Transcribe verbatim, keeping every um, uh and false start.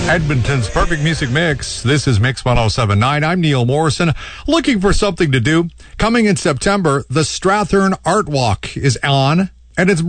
Edmonton's perfect music mix. This is Mix one oh seven point nine. I'm Neil Morrison. Looking for something to do? Coming in September, the Strathern Art Walk is on, and it's